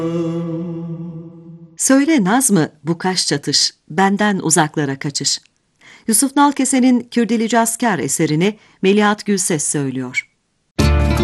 Söyle naz mı bu kaş çatış, benden uzaklara kaçış. Yusuf Nalkese'nin Kürdili Cazkar eserini Melihat Gülses söylüyor.